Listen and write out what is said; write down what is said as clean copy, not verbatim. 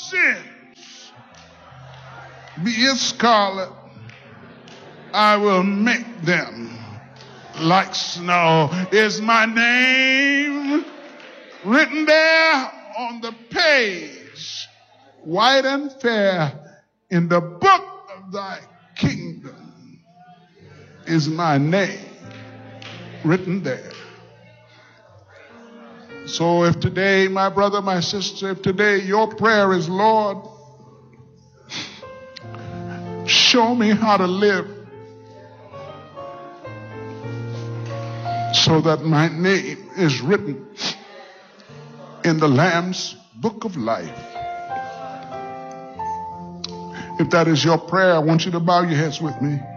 sins be as scarlet, I will make them like snow. Is my name written there on the page, white and fair, in the book of thy kingdom? Is my name written there? So if today, my brother, my sister, if today your prayer is, Lord, show me how to live so that my name is written in the Lamb's book of life. If that is your prayer, I want you to bow your heads with me.